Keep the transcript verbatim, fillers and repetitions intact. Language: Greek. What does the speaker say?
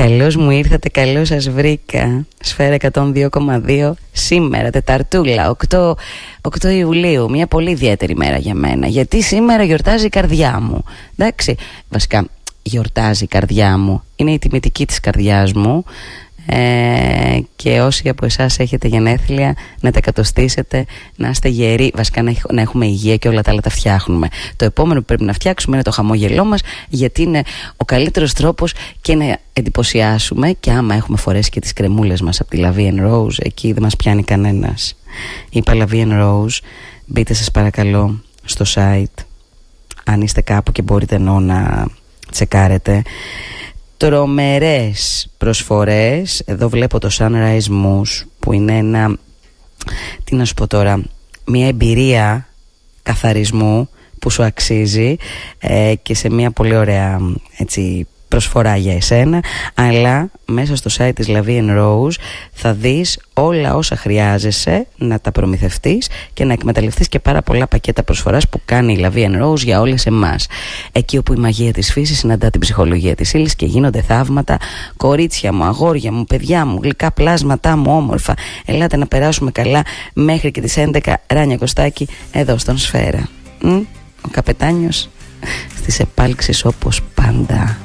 Καλώς μου ήρθατε, καλώς σας βρήκα. Σφαίρα εκατόν δύο κόμμα δύο σήμερα, Τεταρτούλα, οκτώ Ιουλίου. Μια πολύ ιδιαίτερη μέρα για μένα, γιατί σήμερα γιορτάζει η καρδιά μου. Εντάξει, βασικά γιορτάζει η καρδιά μου, είναι η τιμητική της καρδιάς μου. Ε, και όσοι από εσάς έχετε γενέθλια, να τα εκατοστήσετε, να είστε γεροί, βασικά να, να έχουμε υγεία και όλα τα άλλα τα φτιάχνουμε. Το επόμενο που πρέπει να φτιάξουμε είναι το χαμόγελό μας, γιατί είναι ο καλύτερος τρόπος και να εντυπωσιάσουμε. Και άμα έχουμε φορέσει και τις κρεμούλες μας από τη La Vie en Rose, εκεί δεν μας πιάνει κανένας. Είπα La Vie en Rose, μπείτε σας παρακαλώ στο site, αν είστε κάπου και μπορείτε ενώ να τσεκάρετε. Τρομερές προσφορές. Εδώ βλέπω το Sunrise Mousse, που είναι ένα, τι να σου πω τώρα, μια εμπειρία καθαρισμού που σου αξίζει, ε, και σε μια πολύ ωραία, έτσι, προσφορά για εσένα. Αλλά μέσα στο site της La Vie en Rose θα δεις όλα όσα χρειάζεσαι να τα προμηθευτείς και να εκμεταλλευτείς και πάρα πολλά πακέτα προσφοράς που κάνει η La Vie en Rose για όλες εμάς. Εκεί όπου η μαγεία της φύσης συναντά την ψυχολογία της ύλης και γίνονται θαύματα. Κορίτσια μου, αγόρια μου, παιδιά μου, γλυκά πλάσματά μου, όμορφα, ελάτε να περάσουμε καλά μέχρι και τις έντεκα. Ράνια Κωστάκη εδώ στον Σφαίρα. Μ? Ο καπετάνιος στις επάλξεις όπως πάντα.